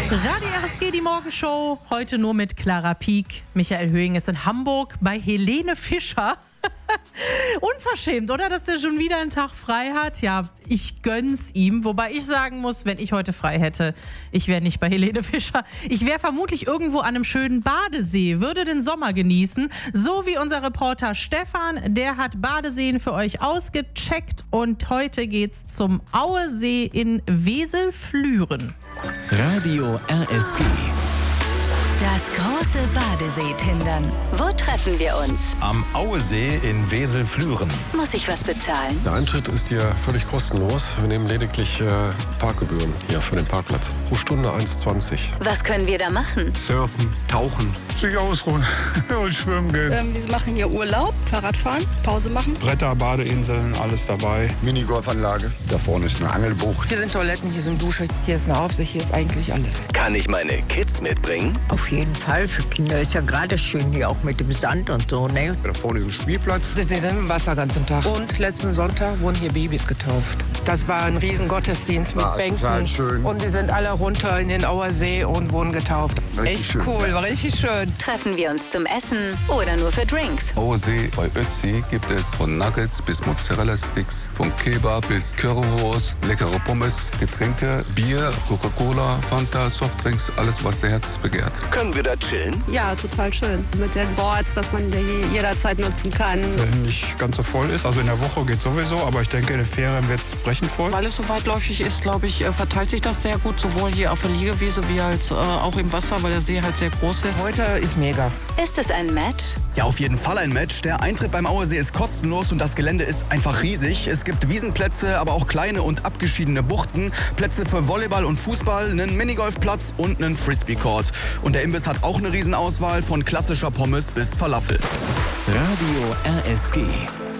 Radio RSG, die Morgenshow, heute nur mit Clara Pieck. Michael Höhing ist in Hamburg bei Helene Fischer. Unverschämt, oder? Dass der schon wieder einen Tag frei hat. Ja, ich gönn's ihm. Wobei ich sagen muss, wenn ich heute frei hätte, ich wäre nicht bei Helene Fischer. Ich wäre vermutlich irgendwo an einem schönen Badesee, würde den Sommer genießen. So wie unser Reporter Stefan, der hat Badeseen für euch ausgecheckt. Und heute geht's zum Auesee in Wesel-Flüren. Radio RSG. Das große Badesee-Tindern. Wo treffen wir uns? Am Auesee in Wesel-Flüren. Muss ich was bezahlen? Der Eintritt ist hier völlig kostenlos. Wir nehmen lediglich Parkgebühren hier für den Parkplatz. Pro Stunde 1,20. Was können wir da machen? Surfen, tauchen, sich ausruhen und schwimmen gehen. Wir machen hier Urlaub, Fahrradfahren, Pause machen. Bretter, Badeinseln, alles dabei. Minigolfanlage. Da vorne ist eine Angelbucht. Hier sind Toiletten, hier sind Dusche, hier ist eine Aufsicht, hier ist eigentlich alles. Kann ich meine Kids mitbringen? Auf jeden Fall. Für Kinder ist ja gerade schön hier auch mit dem Sand und so, ne? Da vorne ist ein Spielplatz. Wir sind im Wasser den ganzen Tag. Und letzten Sonntag wurden hier Babys getauft. Das war ein riesen Gottesdienst mit Bänken. Total schön. Und die sind alle runter in den Auersee und wurden getauft. Richtig Echt schön. cool, war richtig schön. Treffen wir uns zum Essen oder nur für Drinks? Auesee bei Ötzi gibt es von Nuggets bis Mozzarella-Sticks, von Kebab bis Currywurst, leckere Pommes, Getränke, Bier, Coca-Cola, Fanta, Softdrinks, alles was der Herz begehrt. Können wir da chillen? Ja, total schön. Mit den Boards, dass man die jederzeit nutzen kann. Wenn nicht ganz so voll ist, also in der Woche geht sowieso, aber ich denke, in den Ferien wird es brechend voll. Weil es so weitläufig ist, glaube ich, verteilt sich das sehr gut, sowohl hier auf der Liegewiese wie halt auch im Wasser, weil der See halt sehr groß ist. Heute ist mega. Ist es ein Match? Ja, auf jeden Fall ein Match. Der Eintritt beim Auesee ist kostenlos und das Gelände ist einfach riesig. Es gibt Wiesenplätze, aber auch kleine und abgeschiedene Buchten, Plätze für Volleyball und Fußball, einen Minigolfplatz und einen Frisbee-Court. Und der Imbiss hat auch eine Riesenauswahl von klassischer Pommes bis Falafel. Radio RSG.